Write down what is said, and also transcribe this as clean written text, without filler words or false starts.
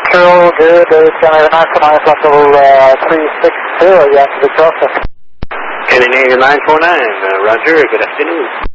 Control, good. Channel 949, flight level 360, you have to be crossing. Canadian 949, Roger, good afternoon.